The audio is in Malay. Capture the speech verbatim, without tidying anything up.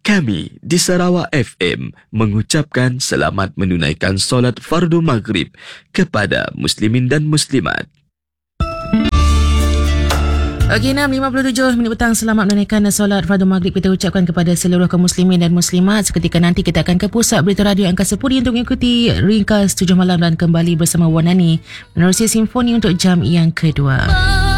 Kami di Sarawak F M mengucapkan selamat menunaikan solat fardu maghrib kepada muslimin dan muslimat. Okey, enam lima puluh tujuh minit petang. Selamat menunaikan solat fardu maghrib kita ucapkan kepada seluruh kaum muslimin dan muslimat. Seketika nanti kita akan ke pusat berita radio Angkasa Puri untuk mengikuti ringkas tujuh malam dan kembali bersama Wanani menerusi simfoni untuk jam yang kedua.